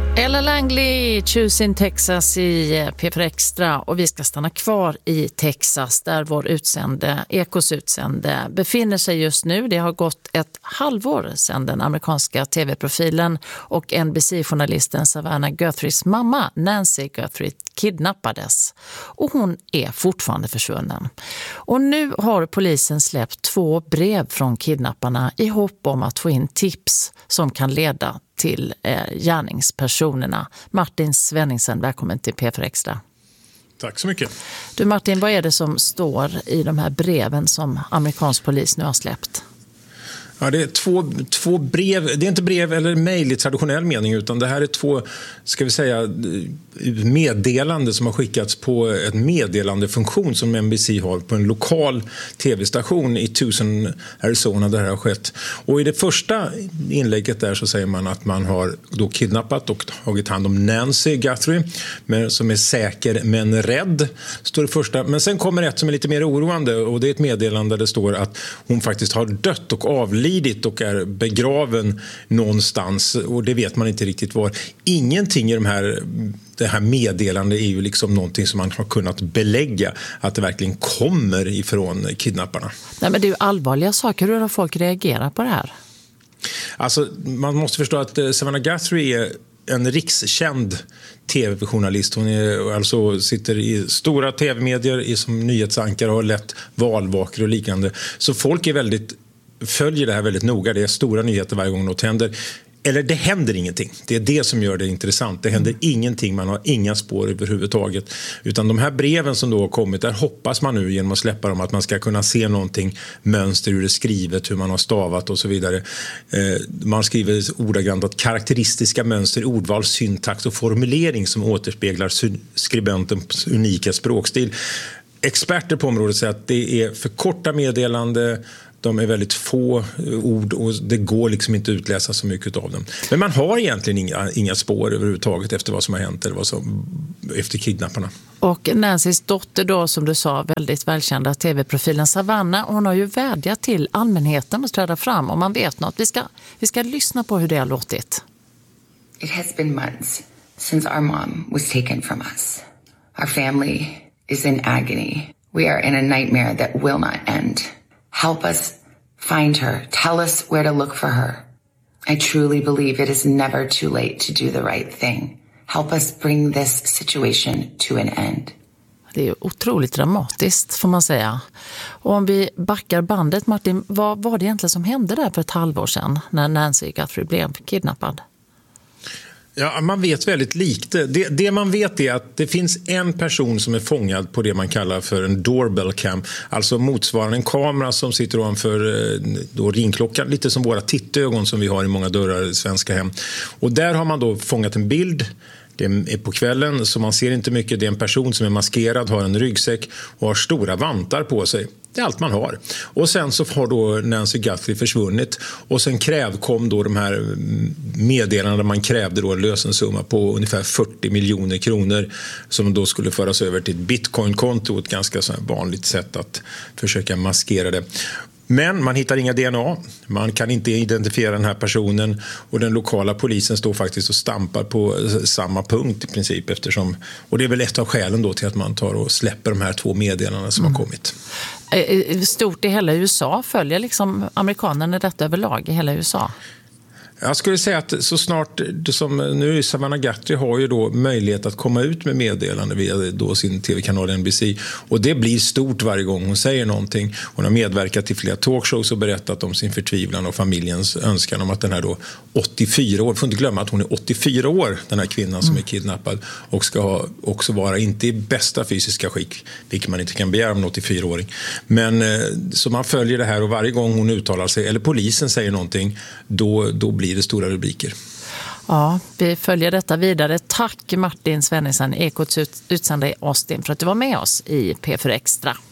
Ella Langley, Choosing Texas i P4 Extra, och vi ska stanna kvar i Texas där vår Ekos utsände befinner sig just nu. Det har gått ett halvår sedan den amerikanska tv-profilen och NBC-journalisten Savannah Guthries mamma Nancy Guthrie kidnappades, och hon är fortfarande försvunnen. Och nu har polisen släppt 2 brev från kidnapparna i hopp om att få in tips som kan leda till gärningspersonerna. Martin Svenningsen, välkommen till P4 Extra. Tack så mycket. Du Martin, vad är det som står i de här breven som amerikansk polis nu har släppt? Ja, det är två brev. Det är inte brev eller mejl i traditionell mening, utan det här är 2, ska vi säga, meddelande som har skickats på en meddelandefunktion som NBC har på en lokal tv-station i Tucson, Arizona, där det har skett. Och i det första inlägget där så säger man att man har då kidnappat och tagit hand om Nancy Guthrie, som är säker men rädd, står det första. Men sen kommer ett som är lite mer oroande, och det är ett meddelande där det står att hon faktiskt har dött och avlidit och är begraven någonstans, och det vet man inte riktigt var. Ingenting i det här meddelandet är ju liksom någonting som man har kunnat belägga att det verkligen kommer ifrån kidnapparna. Nej, men det är ju allvarliga saker. Hur har folk reagerat på det här? Alltså, man måste förstå att Savannah Guthrie är en rikskänd tv-journalist. Hon sitter i stora tv-medier som nyhetsankare och har lett valvakor och liknande. Så folk följer det här väldigt noga. Det är stora nyheter varje gång något händer. Eller det händer ingenting. Det är det som gör det intressant. Det händer ingenting. Man har inga spår överhuvudtaget. Utan de här breven som då har kommit, där hoppas man nu genom att släppa dem att man ska kunna se någonting, mönster, hur det är skrivet, hur man har stavat och så vidare. Man skriver ordagrant att karaktäristiska mönster, ordval, syntax och formulering som återspeglar skribentens unika språkstil. Experter på området säger att det är för korta meddelande. De är väldigt få ord och det går liksom inte utläsa så mycket av dem. Men man har egentligen inga spår överhuvudtaget efter vad som har hänt eller efter kidnapparna. Och Nancys dotter då, som du sa, väldigt välkända tv-profilen Savannah, hon har ju vädjat till allmänheten att träda fram om man vet något. Vi ska lyssna på hur det har låtit. It has been months since our mom was taken from us. Our family is in agony. We are in a nightmare that will not end. Help us find her. Tell us where to look for her. I truly believe it is never too late to do the right thing. Help us bring this situation to an end. Det är otroligt dramatiskt, får man säga. Och om vi backar bandet, Martin, vad var det egentligen som hände där för ett halvår sedan när Nancy Guthrie blev kidnappad? Ja, man vet väldigt lite. Det man vet är att det finns en person som är fångad på det man kallar för en doorbell cam. Alltså motsvarande en kamera som sitter ovanför ringklockan. Lite som våra tittögon som vi har i många dörrar i svenska hem. Och där har man då fångat en bild. Det är på kvällen så man ser inte mycket. Det är en person som är maskerad, har en ryggsäck och har stora vantar på sig. Det är allt man har. Och sen så har då Nancy Guthrie försvunnit. Och sen kom då de här meddelandena där man krävde då en lösensumma på ungefär 40 miljoner kronor som då skulle föras över till ett bitcoin-konto. Ett ganska så här vanligt sätt att försöka maskera det. Men man hittar inga DNA, man kan inte identifiera den här personen och den lokala polisen står faktiskt och stampar på samma punkt i princip och det är väl ett av skälen då till att man tar och släpper de här 2 meddelandena som har kommit. Stort i hela USA, följer liksom amerikanerna detta överlag i hela USA? Jag skulle säga att så snart som nu Savannah Guthrie har ju då möjlighet att komma ut med meddelande via då sin tv-kanal NBC och det blir stort varje gång hon säger någonting. Hon har medverkat till flera talkshows och berättat om sin förtvivlan och familjens önskan om att den här då 84 år, får inte glömma att hon är 84 år, den här kvinnan som är kidnappad och ska också vara inte i bästa fysiska skick, vilket man inte kan begära om en 84-åring. Men så man följer det här och varje gång hon uttalar sig eller polisen säger någonting då blir det stora rubriker. Ja, vi följer detta vidare. Tack Martin Svenningsen, Ekots utsända i Austin, för att du var med oss i P4 Extra.